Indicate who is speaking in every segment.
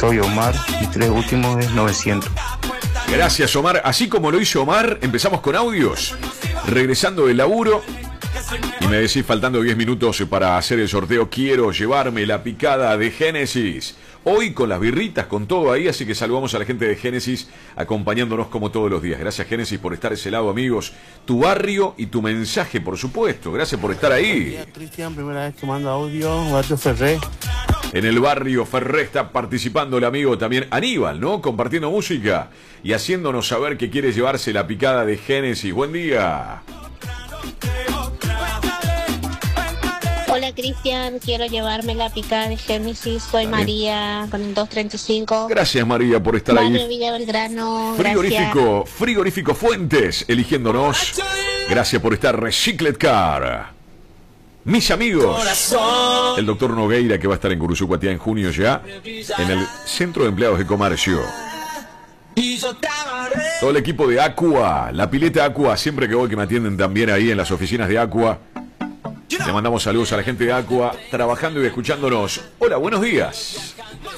Speaker 1: Soy Omar y 3 últimos es 900.
Speaker 2: Gracias, Omar. Así como lo hizo Omar, empezamos con audios. Regresando del laburo. Y me decís, faltando 10 minutos para hacer el sorteo, quiero llevarme la picada de Génesis. Hoy con las birritas, con todo ahí, así que saludamos a la gente de Génesis acompañándonos como todos los días. Gracias, Génesis, por estar a ese lado, amigos. Tu barrio y tu mensaje, por supuesto. Gracias por estar ahí.
Speaker 3: Cristian, primera vez que mando audio, Barrio Ferré.
Speaker 2: En el barrio Ferré está participando el amigo también Aníbal, ¿no? Compartiendo música y haciéndonos saber que quiere llevarse la picada de Génesis. Buen día.
Speaker 4: Hola Cristian, quiero llevarme la picada de Génesis, soy María con el 235.
Speaker 2: Gracias María por estar
Speaker 4: Barrio
Speaker 2: ahí.
Speaker 4: Villa Belgrano,
Speaker 2: Frigorífico Fuentes, eligiéndonos. Gracias por estar, Reciclet Car. Mis amigos, el doctor Nogueira, que va a estar en Curuzucuatiá en junio ya, en el Centro de Empleados de Comercio. Todo el equipo de Aqua, la pileta Aqua, siempre que voy que me atienden también ahí en las oficinas de Aqua. Le mandamos saludos a la gente de Aqua, trabajando y escuchándonos. Hola, buenos días.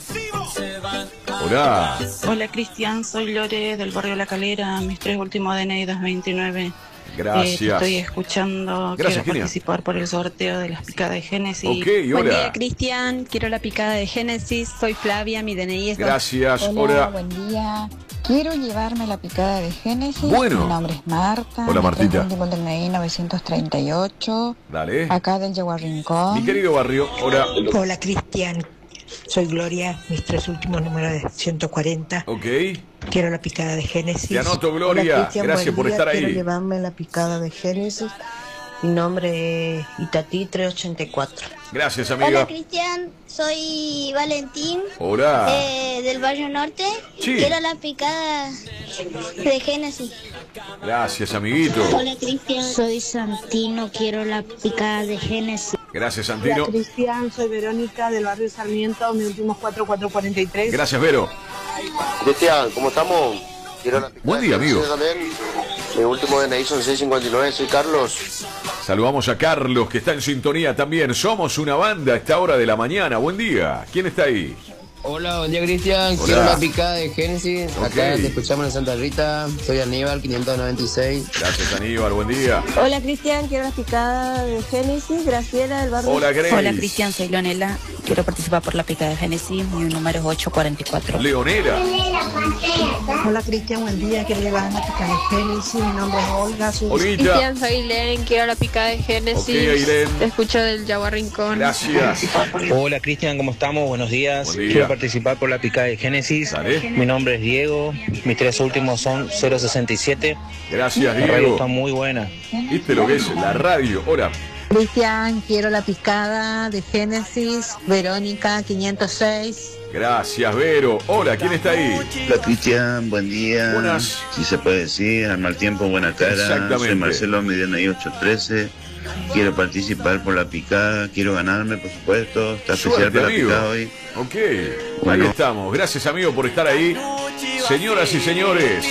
Speaker 2: Hola.
Speaker 5: Hola Cristian, soy Lore del barrio La Calera, mis 3 últimos DNI 229.
Speaker 2: Gracias.
Speaker 5: Te estoy escuchando,
Speaker 2: Gracias,
Speaker 5: quiero participar por el sorteo de las picadas de Génesis.
Speaker 2: Ok, hola.
Speaker 6: Buen día, Cristian, quiero la picada de Génesis, soy Flavia, mi DNI es...
Speaker 2: Gracias,
Speaker 7: hola. Buen día. Quiero llevarme la picada de Génesis.
Speaker 2: Bueno.
Speaker 7: Mi nombre es Marta.
Speaker 2: Hola, Martita.
Speaker 7: Último DNI 938.
Speaker 2: Dale.
Speaker 7: Acá del Yaguar Rincón.
Speaker 2: Mi querido barrio, hola.
Speaker 8: Hola, Cristian. Soy Gloria, mis 3 últimos números de 140.
Speaker 2: Ok.
Speaker 8: Quiero la picada de Génesis.
Speaker 2: Te anoto, Gloria.
Speaker 8: Hola, Cristian,
Speaker 2: gracias por estar ahí.
Speaker 8: Quiero llevarme la picada de Génesis. Mi nombre es Itatí 384.
Speaker 2: Gracias, amiga.
Speaker 4: Hola Cristian, soy Valentín.
Speaker 2: Hola.
Speaker 4: Del Barrio Norte.
Speaker 2: Sí.
Speaker 4: Quiero la picada de Génesis.
Speaker 2: Gracias, amiguito.
Speaker 4: Hola Cristian, soy Santino, quiero la picada de Génesis.
Speaker 2: Gracias, Santino.
Speaker 9: Hola Cristian, soy Verónica del barrio Sarmiento, mis últimos 4443.
Speaker 2: Gracias, Vero.
Speaker 10: Cristian, ¿cómo estamos? Quiero la picada.
Speaker 2: Buen día, amigo.
Speaker 10: También. Mi último DNI son 659, soy Carlos.
Speaker 2: Saludamos a Carlos, que está en sintonía también. Somos una banda a esta hora de la mañana. Buen día. ¿Quién está ahí?
Speaker 11: Hola, buen día Cristian.
Speaker 2: Hola.
Speaker 11: Quiero la picada de Génesis.
Speaker 2: Ok.
Speaker 11: Acá te escuchamos en Santa Rita. Soy Aníbal, 596.
Speaker 2: Gracias, Aníbal. Buen día.
Speaker 9: Hola Cristian, quiero la picada de Génesis. Graciela del barrio.
Speaker 2: Hola, Grace.
Speaker 5: Hola Cristian, soy Leonela, quiero participar por la picada de Génesis, mi número es 844.
Speaker 2: Leonela.
Speaker 8: Hola Cristian, buen día. Quiero llevarme la picada de Génesis. Mi nombre es Olga.
Speaker 2: Olguita.
Speaker 6: Cristian, soy Len, quiero la picada de Génesis.
Speaker 2: Ok, Aileen.
Speaker 6: Te escucho del Yaguar Rincón.
Speaker 2: Gracias.
Speaker 1: Hola Cristian, ¿cómo estamos? Buenos días.
Speaker 2: Buen día.
Speaker 1: Quiero participar por la picada de Génesis.
Speaker 2: Dale.
Speaker 1: Mi nombre es Diego. Mis 3 últimos son 067.
Speaker 2: Gracias,
Speaker 1: La radio
Speaker 2: Diego.
Speaker 1: está muy buena.
Speaker 2: ¿Viste lo que es la radio? Hola.
Speaker 7: Cristian, quiero la picada de Génesis. Verónica 506.
Speaker 2: Gracias, Vero. Hola, ¿quién está ahí?
Speaker 12: Hola Cristian, buen día.
Speaker 2: Buenas.
Speaker 12: Si se puede decir, al mal tiempo, buena cara.
Speaker 2: Exactamente.
Speaker 12: Soy Marcelo, mi DNI 813. Quiero participar por la picada, quiero ganarme, por supuesto. Está especial
Speaker 2: Suerte,
Speaker 12: para la
Speaker 2: amigo.
Speaker 12: picada hoy.
Speaker 2: Ok,
Speaker 12: Bueno.
Speaker 2: ahí estamos. Gracias, amigo, por estar ahí. Señoras y señores,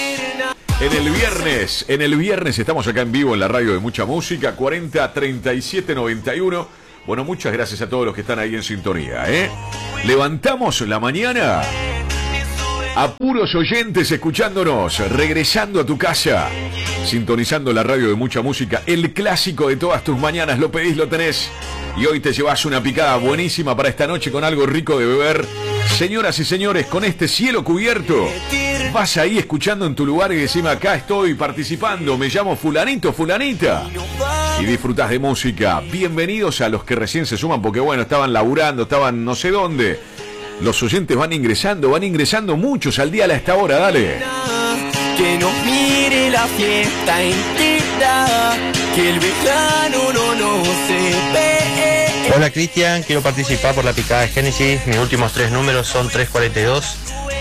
Speaker 2: en el viernes estamos acá en vivo en la radio de Mucha Música, 40 37 91. Bueno, muchas gracias a todos los que están ahí en sintonía, ¿eh? Levantamos la mañana a puros oyentes escuchándonos, regresando a tu casa, sintonizando la radio de Mucha Música, el clásico de todas tus mañanas. Lo pedís, lo tenés. Y hoy te llevas una picada buenísima para esta noche con algo rico de beber. Señoras y señores, con este cielo cubierto, vas ahí escuchando en tu lugar y decime, acá estoy participando, me llamo fulanito, fulanita. Y disfrutás de música. Bienvenidos a los que recién se suman, porque bueno, estaban laburando, estaban no sé dónde. Los oyentes van ingresando muchos al día a esta hora, dale.
Speaker 13: Que nos mire la fiesta entera, que el verano no se ve.
Speaker 1: Hola Cristian, quiero participar por la picada de Génesis. Mis últimos 3 números son 342.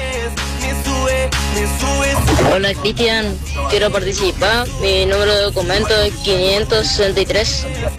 Speaker 4: Hola Cristian, quiero participar. Mi número de documento es 563.